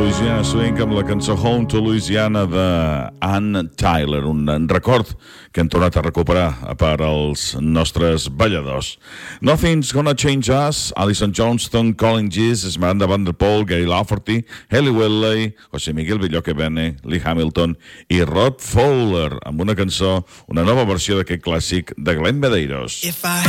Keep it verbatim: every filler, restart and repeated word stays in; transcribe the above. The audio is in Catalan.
Louisiana Swing amb la cançó Home to Louisiana de Ann Tyler, un record que hem tornat a recuperar per als nostres balladors. Nothing's Gonna Change Us, Alison Johnston, Colin Gies, Esmeralda Van der Poel, Gary Lafferty, Hayley Whitley, José Miguel Villoque Bene, Lee Hamilton i Rod Fowler, amb una cançó, una nova versió d'aquest clàssic de Glenn Medeiros.